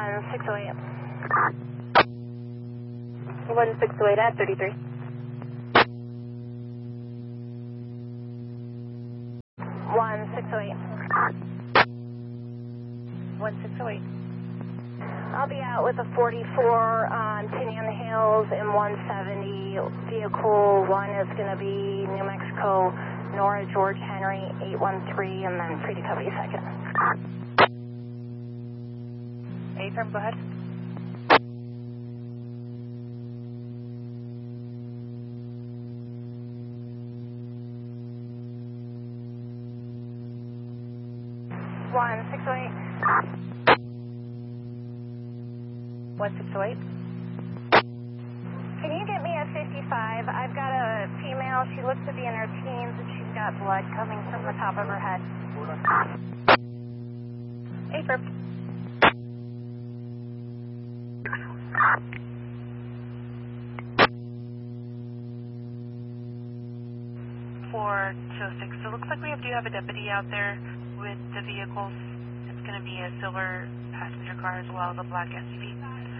1608. 1608 at 33. 1608. 1608. I'll be out with a 44 on Tinny on the Hills and 170. Vehicle 1 is going to be New Mexico, Nora George Henry 813, and then free to cover you second. A-firm, go ahead. One 608. 1608. Can you get me a 55? I've got a female. She looks to be in her teens, and she's got blood coming from the top of her head. A-firm. For 206, so it looks like we do have a deputy out there with the vehicles. It's going to be a silver passenger car as well as a black SUV.